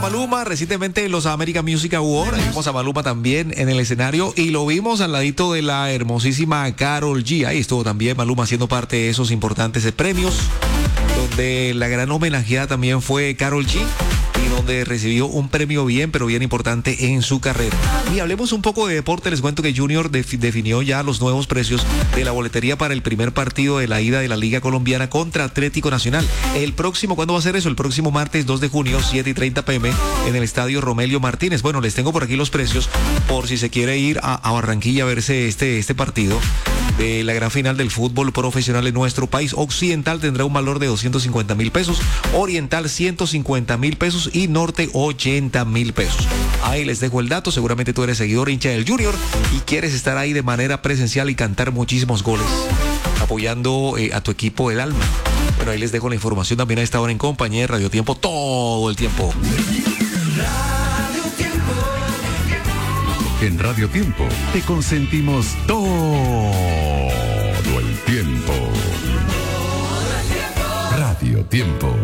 Maluma recientemente en los American Music Awards. Vimos a Maluma también en el escenario y lo vimos al ladito de la hermosísima Karol G. Ahí estuvo también Maluma haciendo parte de esos importantes premios, donde la gran homenajeada también fue Karol G, y donde recibió un premio bien, pero bien importante en su carrera. Y hablemos un poco de deporte. Les cuento que Junior definió ya los nuevos precios de la boletería para el primer partido de la ida de la Liga Colombiana contra Atlético Nacional. El próximo, ¿cuándo va a ser eso? El próximo martes 2 de junio, 7:30 p.m. en el estadio Romelio Martínez. Bueno, les tengo por aquí los precios por si se quiere ir a Barranquilla a verse este partido de la gran final del fútbol profesional en nuestro país. Occidental tendrá un valor de 250,000 pesos, Oriental 150,000 pesos y Norte 80,000 pesos. Ahí les dejo el dato. Seguramente tú eres seguidor, hincha del Junior y quieres estar ahí de manera presencial y cantar muchísimos goles apoyando a tu equipo del alma. Bueno, ahí les dejo la información también a esta hora en compañía de Radio Tiempo todo el tiempo. En Radio Tiempo te consentimos todo el tiempo. Radio Tiempo.